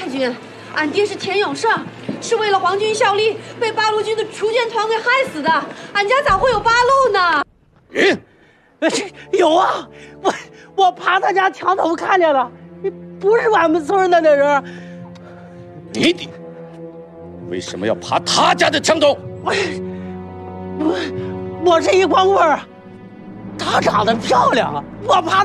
太君，俺爹是田永胜，是为了皇军效力，被八路军的锄奸团给害死的。俺家咋会有八路呢？ 有啊，我爬他家墙头看见了，不是俺们村的那人。 你为什么要爬他家的墙头？ 我是一光棍儿，她长得漂亮，我爬。